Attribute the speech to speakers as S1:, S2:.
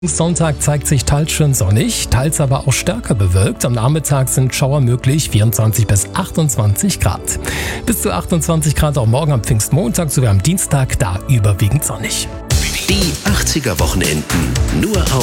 S1: Sonntag zeigt sich teils schön sonnig, teils aber auch stärker bewölkt. Am Nachmittag sind Schauer möglich, 24 bis 28 Grad. Bis zu 28 Grad auch morgen am Pfingstmontag sowie am Dienstag, da überwiegend sonnig.
S2: Die 80er Wochenenden nur auf